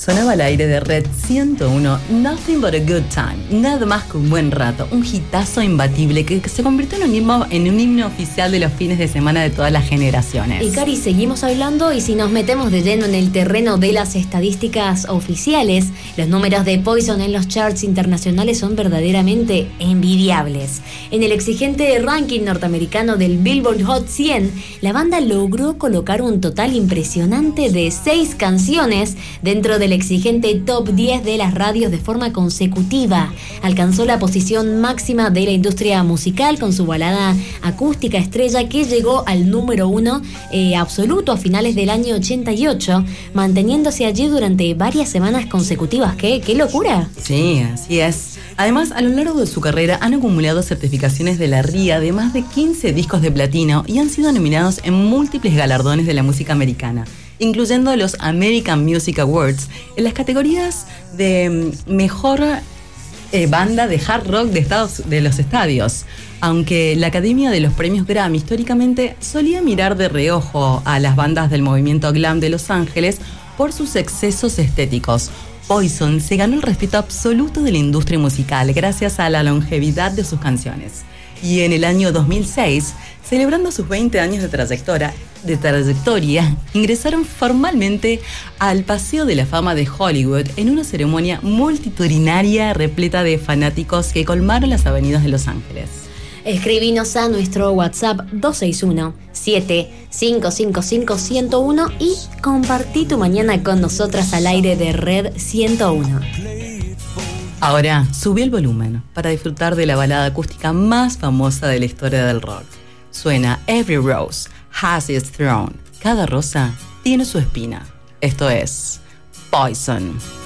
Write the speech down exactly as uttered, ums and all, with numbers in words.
Sonaba al aire de Red ciento uno, Nothing But a Good Time, nada más que un buen rato, un hitazo imbatible que se convirtió en un himno, en un himno oficial de los fines de semana de todas las generaciones. Y Cari, seguimos hablando y si nos metemos de lleno en el terreno de las estadísticas oficiales, los números de Poison en los charts internacionales son verdaderamente envidiables. En el exigente ranking norteamericano del Billboard Hot cien, la banda logró colocar un total impresionante de seis canciones dentro del exigente top diez de las radios de forma consecutiva. Alcanzó la posición máxima de la industria musical con su balada acústica estrella, que llegó al número uno eh, absoluto a finales del año ochenta y ocho, manteniéndose allí durante varias semanas consecutivas. ¿Qué, qué locura? Sí, así es. Además, a lo largo de su carrera han acumulado certificaciones de la R I A de más de quince discos de platino y han sido nominados en múltiples galardones de la música americana, incluyendo los American Music Awards en las categorías de mejor eh, banda de hard rock de, estados, de los estadios. Aunque la Academia de los Premios Grammy históricamente solía mirar de reojo a las bandas del movimiento glam de Los Ángeles por sus excesos estéticos, Poison se ganó el respeto absoluto de la industria musical gracias a la longevidad de sus canciones. Y en el año dos mil seis, celebrando sus veinte años de trayectoria, de trayectoria, ingresaron formalmente al Paseo de la Fama de Hollywood en una ceremonia multitudinaria repleta de fanáticos que colmaron las avenidas de Los Ángeles. Escribinos a nuestro WhatsApp dos seis uno, siete cinco cinco cinco, uno cero uno y compartí tu mañana con nosotras al aire de Red ciento uno. Ahora, subí el volumen para disfrutar de la balada acústica más famosa de la historia del rock. Suena Every Rose Has Its Thorn. Cada rosa tiene su espina. Esto es Poison.